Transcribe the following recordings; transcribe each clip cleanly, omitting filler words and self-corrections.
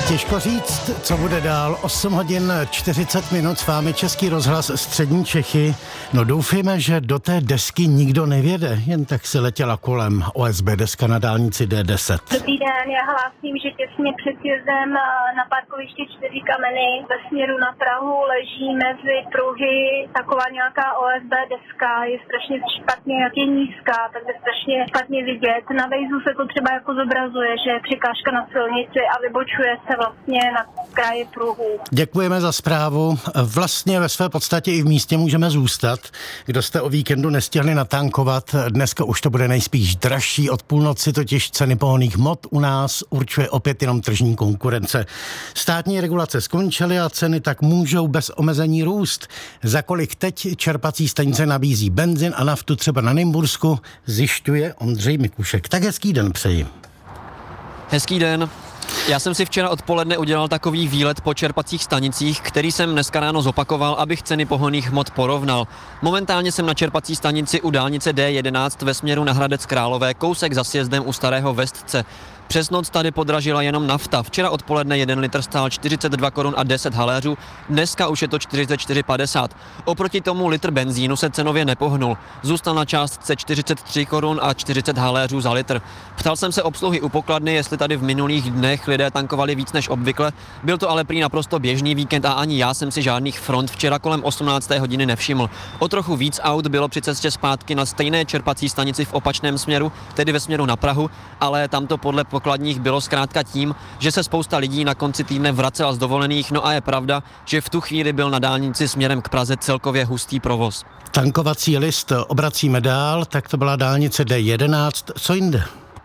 Těžko říct, co bude dál. 8 hodin 40 minut s vámi Český rozhlas Střední Čechy. No doufejme, že do té desky nikdo nevěde, jen tak se letěla kolem OSB deska na dálnici D10. Dobrý den, já hlásím, že těsně před sjezdem na parkovišti 4 Kameny ve směru na Prahu leží mezi pruhy taková nějaká OSB deska, je strašně špatně, jak je nízká, tak je strašně špatně vidět. Na Vejzu se to třeba jako zobrazuje, že je překážka na silnici a vybočuje se vlastně na kraji pruhu. Děkujeme za zprávu. Vlastně ve své podstatě i v místě můžeme zůstat. Kdo jste o víkendu nestihli natankovat, dneska už to bude nejspíš dražší. Od půlnoci totiž ceny pohonných hmot u nás určuje opět jenom tržní konkurence. Státní regulace skončily a ceny tak můžou bez omezení růst. Za kolik teď čerpací stanice nabízí benzin a naftu třeba na Nymbursku, zjišťuje Ondřej Mikušek. Tak hezký den přeji. Hezký den. Já jsem si včera odpoledne udělal takový výlet po čerpacích stanicích, který jsem dneska ráno zopakoval, abych ceny pohonných hmot porovnal. Momentálně jsem na čerpací stanici u dálnice D11 ve směru na Hradec Králové, kousek za sjezdem u Starého Vestce. Přes noc tady podražila jenom nafta. Včera odpoledne 1 litr stál 42 korun a 10 haléřů, dneska už je to 44,50. Oproti tomu litr benzínu se cenově nepohnul. Zůstal na částce 43 korun a 40 haléřů za litr. Ptal jsem se obsluhy u pokladny, jestli tady v minulých dnech lidé tankovali víc než obvykle. Byl to ale prý naprosto běžný víkend a ani já jsem si žádných front včera kolem 18. hodiny nevšiml. O trochu víc aut bylo při cestě zpátky na stejné čerpací stanici v opačném směru, tedy ve směru na Prahu, ale tam to podle pokladních bylo zkrátka tím, že se spousta lidí na konci týdne vracela z dovolených, no a je pravda, že v tu chvíli byl na dálnici směrem k Praze celkově hustý provoz. Tankovací list obracíme dál, tak to byla dálnice D11, co jinde?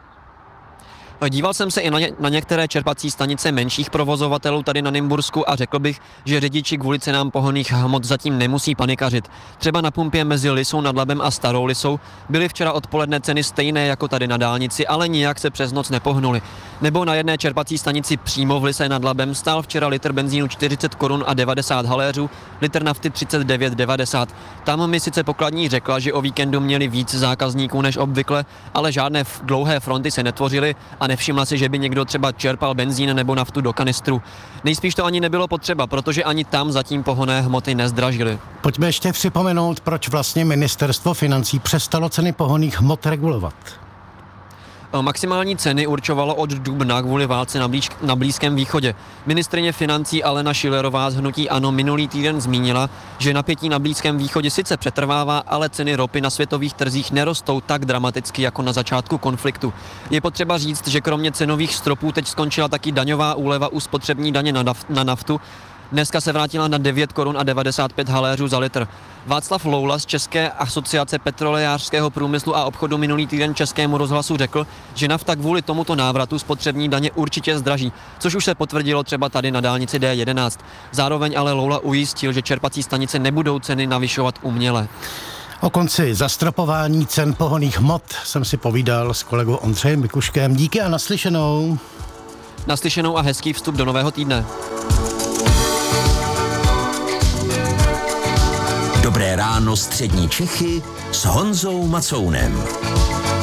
Díval jsem se i na některé čerpací stanice menších provozovatelů tady na Nymbursku a řekl bych, že řidiči kvůli cenám pohonných hmot zatím nemusí panikařit. Třeba na pumpě mezi Lisou nad Labem a Starou Lisou byly včera odpoledne ceny stejné jako tady na dálnici, ale nijak se přes noc nepohnuly. Nebo na jedné čerpací stanici přímo v Lise nad Labem stál včera litr benzínu 40 korun a 90 haléřů, litr nafty 39,90. Tam mi sice pokladní řekla, že o víkendu měli víc zákazníků než obvykle, ale žádné dlouhé fronty se netvořily a nevšimla si, že by někdo třeba čerpal benzín nebo naftu do kanistru. Nejspíš to ani nebylo potřeba, protože ani tam zatím pohonné hmoty nezdražily. Pojďme ještě připomenout, proč vlastně ministerstvo financí přestalo ceny pohonných hmot regulovat. Maximální ceny určovalo od dubna kvůli válce na Blízkém východě. Ministryně financí Alena Schillerová z hnutí ANO minulý týden zmínila, že napětí na Blízkém východě sice přetrvává, ale ceny ropy na světových trzích nerostou tak dramaticky jako na začátku konfliktu. Je potřeba říct, že kromě cenových stropů teď skončila taky daňová úleva u spotřební daně na naftu. Dneska se vrátila na 9 korun a 95 haléřů za litr. Václav Loula z České asociace petrolejářského průmyslu a obchodu minulý týden Českému rozhlasu řekl, že nafta kvůli tomuto návratu spotřební daně určitě zdraží, což už se potvrdilo třeba tady na dálnici D11. Zároveň ale Loula ujistil, že čerpací stanice nebudou ceny navyšovat uměle. O konci zastropování cen pohonných hmot jsem si povídal s kolegou Ondřejem Mikuškem. Díky a naslyšenou. Naslyšenou a hezký vstup do nového týdne. Dobré ráno Střední Čechy s Honzou Macounem.